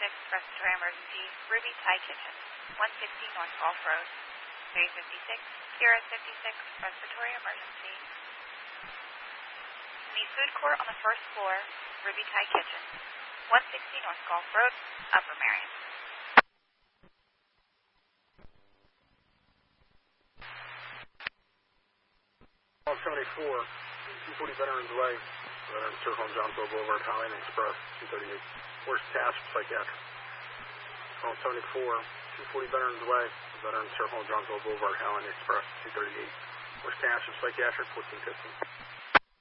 Respiratory Emergency, Ruby Thai Kitchen, 160 North Gulf Road, 356, Sierra 56, Respiratory Emergency. Need food court on the first floor, Ruby Thai Kitchen, 160 North Gulf Road, Upper Marion. 74, 240 Veterans Way, Veterans Care Home, Johnsville Boulevard, Highland Express, 238. Where's Cash Psychiatric? 74, 240 Veterans Way, Veterans Care Home, Johnsville Boulevard, Highland Express, 238. Where's Cash Psychiatric, 1415.